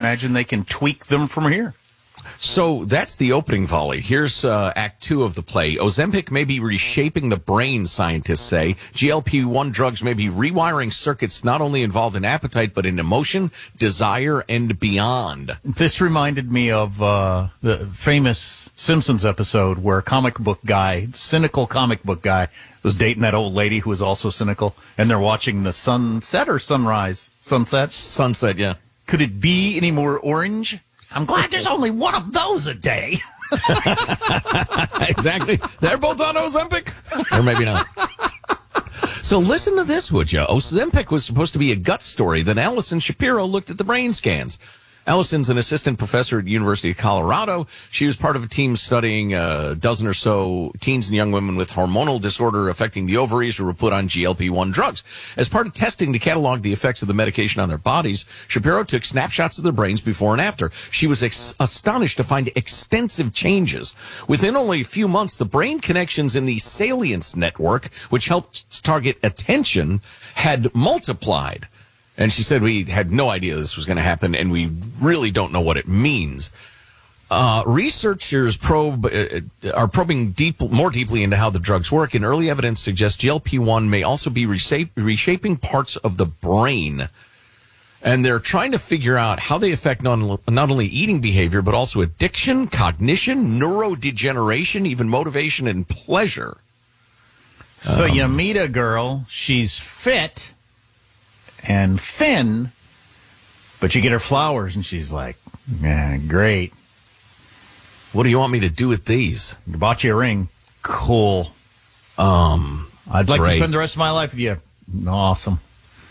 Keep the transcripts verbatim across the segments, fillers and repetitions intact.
imagine they can tweak them from here. So that's the opening volley. Here's uh, act two of the play. Ozempic may be reshaping the brain, scientists say. G L P one drugs may be rewiring circuits not only involved in appetite, but in emotion, desire, and beyond. This reminded me of uh, the famous Simpsons episode where a comic book guy, cynical comic book guy, was dating that old lady who was also cynical, and they're watching the sunset or sunrise? Sunset? Sunset, yeah. Could it be any more orange? I'm glad there's only one of those a day. Exactly. They're both on Ozempic. Or maybe not. So listen to this, would you? Ozempic was supposed to be a gut story. Then Allison Shapiro looked at the brain scans. Allison's an assistant professor at University of Colorado. She was part of a team studying a dozen or so teens and young women with hormonal disorder affecting the ovaries who were put on G L P one drugs. As part of testing to catalog the effects of the medication on their bodies, Shapiro took snapshots of their brains before and after. She was ex- astonished to find extensive changes. Within only a few months, the brain connections in the salience network, which helped target attention, had multiplied. And she said, we had no idea this was going to happen, and we really don't know what it means. Uh, researchers probe uh, are probing deep, more deeply into how the drugs work, and early evidence suggests G L P one may also be reshape, reshaping parts of the brain. And they're trying to figure out how they affect not, not only eating behavior, but also addiction, cognition, neurodegeneration, even motivation and pleasure. So um, you meet a girl, she's fit and thin, but you get her flowers, and she's like, yeah, great. What do you want me to do with these? I bought you a ring. Cool. Um, I'd like great. to spend the rest of my life with you. Awesome.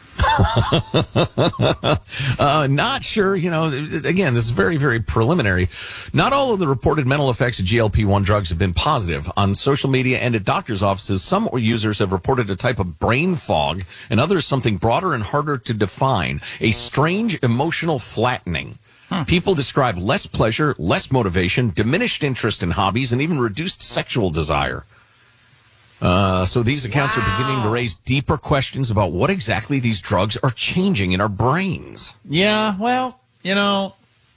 uh, not sure, you know, again, this is very, very preliminary. Not all of the reported mental effects of G L P one drugs have been positive. On social media and at doctors' offices, some users have reported a type of brain fog, and others something broader and harder to define, a strange emotional flattening. Hmm. People describe less pleasure, less motivation, diminished interest in hobbies, and even reduced sexual desire. Uh, so these accounts wow. are beginning to raise deeper questions about what exactly these drugs are changing in our brains. Yeah, well, you know,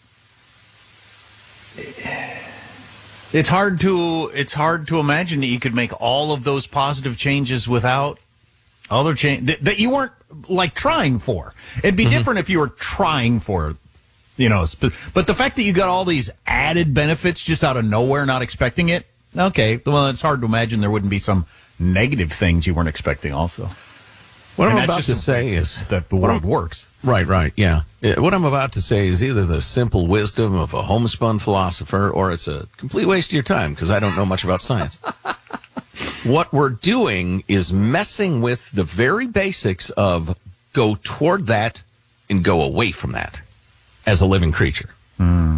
it's hard to it's hard to imagine that you could make all of those positive changes without other change that, that you weren't like trying for. It'd be mm-hmm. different if you were trying for, you know, but the fact that you got all these added benefits just out of nowhere, not expecting it. Okay, well, it's hard to imagine there wouldn't be some negative things you weren't expecting also. What and I'm about to say is that the world works. Right, right, yeah. What I'm about to say is either the simple wisdom of a homespun philosopher or it's a complete waste of your time because I don't know much about science. What we're doing is messing with the very basics of go toward that and go away from that as a living creature. Hmm.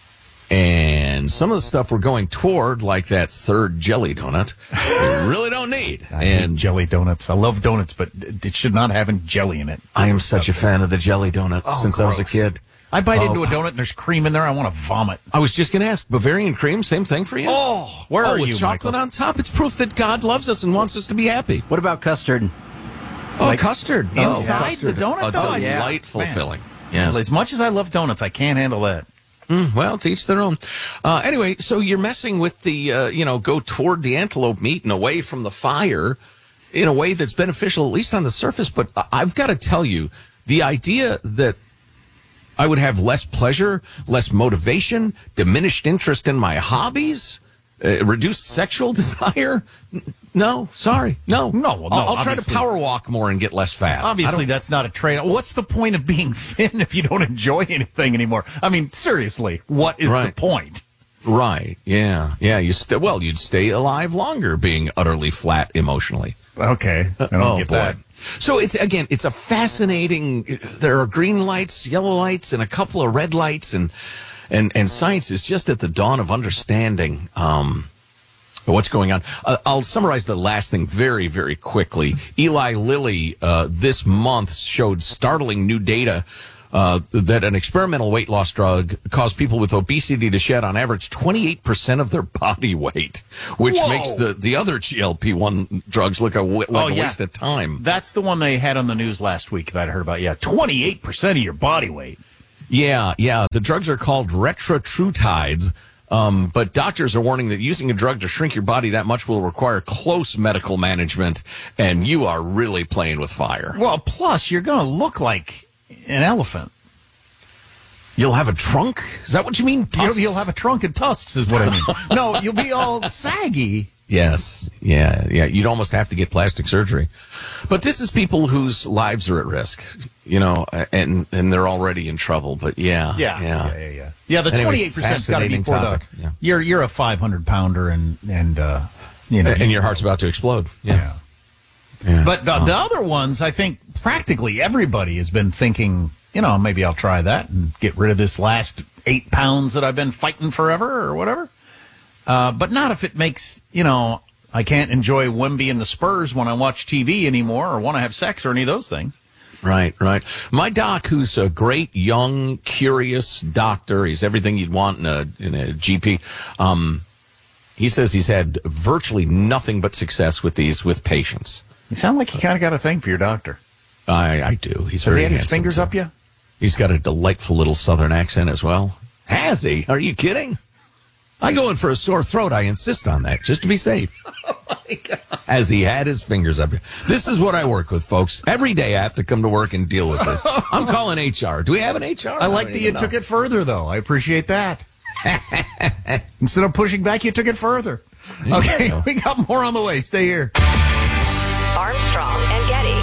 And some of the stuff we're going toward, like that third jelly donut, we really don't need. I and hate jelly donuts. I love donuts, but it should not have jelly in it. I am such a fan of the jelly donut oh, since gross. I was a kid. I bite oh, into a donut and there's cream in there. I want to vomit. I was just going to ask, Bavarian cream, same thing for you? Oh, where oh, are with you, chocolate Michael? on top. It's proof that God loves us and wants us to be happy. What about custard? Oh, like, custard. Inside oh, custard. the donut? A though? delightful yeah. filling. Yes. As much as I love donuts, I can't handle that. Mm, well, to each their own. Uh, anyway, so you're messing with the, uh, you know, go toward the antelope meat and away from the fire in a way that's beneficial, at least on the surface. But I've got to tell you, the idea that I would have less pleasure, less motivation, diminished interest in my hobbies, uh, reduced sexual desire. No, sorry. No. No, well, no, I'll, I'll try to obviously. power walk more and get less fat. Obviously, that's not a trade. What's the point of being thin if you don't enjoy anything anymore? I mean, seriously, what is Right. the point? Right. Yeah. Yeah. You st- well, you'd stay alive longer being utterly flat emotionally. Okay. I don't oh, get boy. that. So it's, again, it's a fascinating, there are green lights, yellow lights, and a couple of red lights, and, and, and science is just at the dawn of understanding, um, what's going on. Uh, I'll summarize the last thing very, very quickly. Eli Lilly, uh, this month showed startling new data, uh, that an experimental weight loss drug caused people with obesity to shed on average twenty-eight percent of their body weight, which Whoa. makes the, the other G L P one drugs look a, like Oh, a yeah. waste of time. That's the one they had on the news last week that I heard about. Yeah, twenty-eight percent of your body weight. Yeah, yeah. The drugs are called retrotrutides. Um, but doctors are warning that using a drug to shrink your body that much will require close medical management, and you are really playing with fire. Well, plus, you're going to look like an elephant. You'll have a trunk? Is that what you mean? You'll, you'll have a trunk and tusks is what I mean. No, you'll be all saggy. Yes, yeah, yeah. You'd almost have to get plastic surgery. But this is people whose lives are at risk, you know, and and they're already in trouble. But yeah, yeah, yeah, yeah, yeah. Yeah, yeah the anyway, twenty-eight percent's got to be for topic. the. Yeah. You're you're a five hundred pounder and and uh, you know, and your heart's about to explode. Yeah, yeah. yeah. But uh, oh. the other ones, I think, practically everybody has been thinking, you know, maybe I'll try that and get rid of this last eight pounds that I've been fighting forever or whatever. Uh, but not if it makes, you know, I can't enjoy Wemby and the Spurs when I watch T V anymore or want to have sex or any of those things. Right, right. My doc, who's a great, young, curious doctor, he's everything you'd want in a, in a G P, um, he says he's had virtually nothing but success with these, with patients. You sound like you kind of got a thing for your doctor. I, I do. He's Has very he had his handsome, fingers too. up you? He's got a delightful little southern accent as well. Has he? Are you kidding? I go in for a sore throat. I insist on that, just to be safe. Oh, my God. As he had his fingers up. This is what I work with, folks. Every day I have to come to work and deal with this. I'm calling H R. Do we have an H R? I like that you know. took it further, though. I appreciate that. Instead of pushing back, you took it further. There okay, we got more on the way. Stay here. Armstrong and Getty.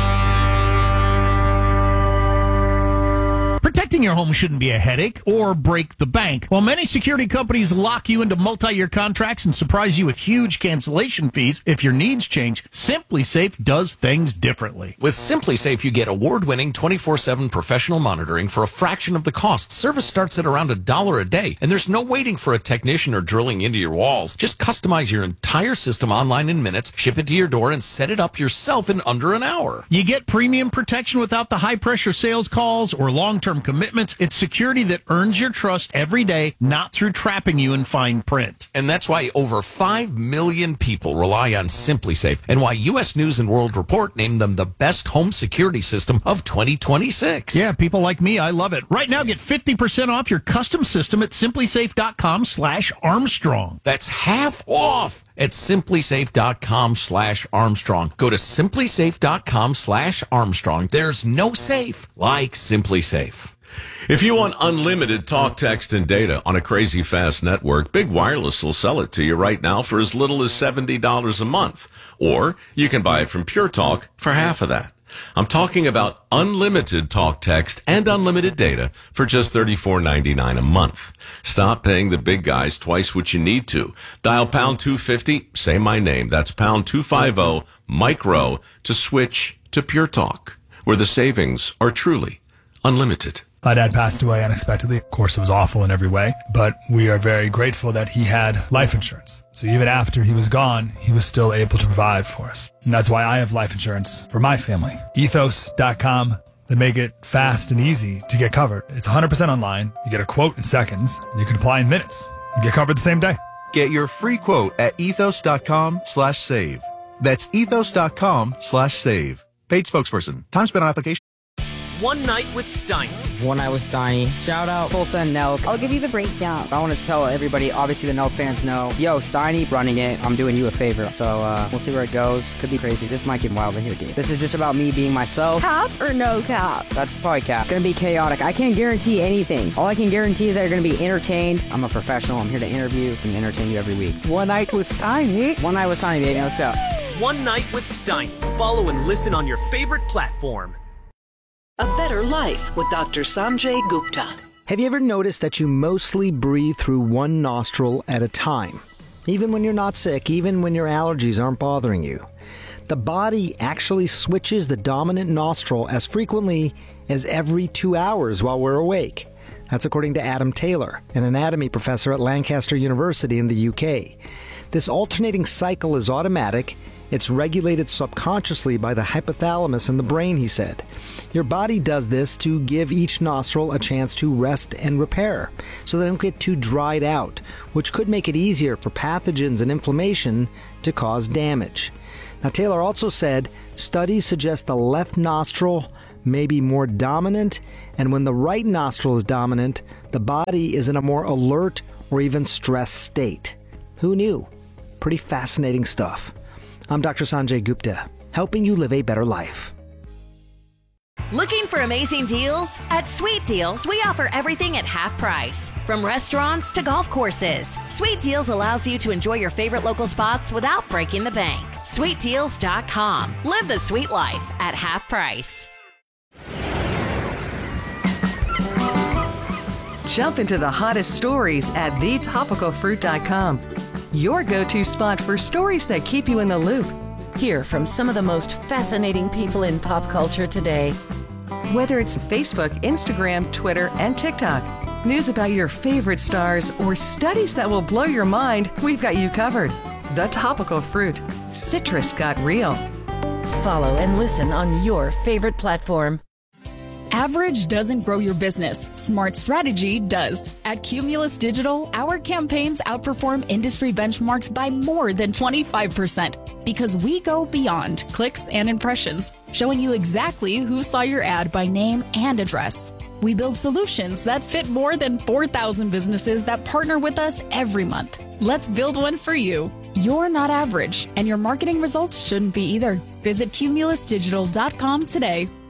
Protecting your home shouldn't be a headache or break the bank. While many security companies lock you into multi-year contracts and surprise you with huge cancellation fees if your needs change, SimpliSafe does things differently. With SimpliSafe, you get award-winning twenty-four seven professional monitoring for a fraction of the cost. Service starts at around a dollar a day, and there's no waiting for a technician or drilling into your walls. Just customize your entire system online in minutes, ship it to your door, and set it up yourself in under an hour. You get premium protection without the high-pressure sales calls or long-term commitments. It's security that earns your trust every day, not through trapping you in fine print. And that's why over five million people rely on SimpliSafe, and why U S News and World Report named them the best home security system of twenty twenty-six. Yeah, people like me, I love it. Right now, get fifty percent off your custom system at simplisafe.com slash Armstrong. That's half off at simplisafe.com slash Armstrong. Go to simplisafe.com slash Armstrong. There's no safe like SimpliSafe. If you want unlimited talk, text, and data on a crazy fast network, Big Wireless will sell it to you right now for as little as seventy dollars a month. Or you can buy it from Pure Talk for half of that. I'm talking about unlimited talk, text, and unlimited data for just thirty-four ninety-nine a month. Stop paying the big guys twice what you need to. Dial pound two fifty, say my name. That's pound two fifty, micro, to switch to Pure Talk, where the savings are truly unlimited. My dad passed away unexpectedly. Of course, it was awful in every way, but we are very grateful that he had life insurance. So even after he was gone, he was still able to provide for us. And that's why I have life insurance for my family. ethos dot com. They make it fast and easy to get covered. It's one hundred percent online. You get a quote in seconds, and you can apply in minutes and get covered the same day. Get your free quote at ethos.com slash save. That's ethos.com slash save. Paid spokesperson. Time spent on application. One Night with Steiny. One Night with Steiny. Shout out Tulsa and Nelk. I'll give you the breakdown. I want to tell everybody, obviously the Nelk fans know, yo, Steiny running it. I'm doing you a favor. So uh, we'll see where it goes. Could be crazy. This might get wild in here, dude. This is just about me being myself. Cap or no cap? That's probably cap. Gonna be chaotic. I can't guarantee anything. All I can guarantee is that you're gonna be entertained. I'm a professional. I'm here to interview and entertain you every week. One Night with Steiny. One Night with Steiny, baby. Let's go. One Night with Steiny. Follow and listen on your favorite platform. A Better Life with Doctor Sanjay Gupta. Have you ever noticed that you mostly breathe through one nostril at a time? Even when you're not sick, even when your allergies aren't bothering you. The body actually switches the dominant nostril as frequently as every two hours while we're awake. That's according to Adam Taylor, an anatomy professor at Lancaster University in the U K. This alternating cycle is automatic. It's regulated subconsciously by the hypothalamus in the brain, he said. Your body does this to give each nostril a chance to rest and repair, so they don't get too dried out, which could make it easier for pathogens and inflammation to cause damage. Now, Taylor also said studies suggest the left nostril may be more dominant, and when the right nostril is dominant, the body is in a more alert or even stressed state. Who knew? Pretty fascinating stuff. I'm Doctor Sanjay Gupta, helping you live a better life. Looking for amazing deals? At Sweet Deals, we offer everything at half price. From restaurants to golf courses, Sweet Deals allows you to enjoy your favorite local spots without breaking the bank. Sweet Deals dot com. Live the sweet life at half price. Jump into the hottest stories at the topical fruit dot com. Your go-to spot for stories that keep you in the loop. Hear from some of the most fascinating people in pop culture today. Whether it's Facebook, Instagram, Twitter, and TikTok, news about your favorite stars, or studies that will blow your mind, we've got you covered. The Topical Fruit. Citrus got real. Follow and listen on your favorite platform. Average doesn't grow your business. Smart strategy does. At Cumulus Digital, our campaigns outperform industry benchmarks by more than twenty-five percent because we go beyond clicks and impressions, showing you exactly who saw your ad by name and address. We build solutions that fit more than four thousand businesses that partner with us every month. Let's build one for you. You're not average, and your marketing results shouldn't be either. Visit Cumulus Digital dot com today.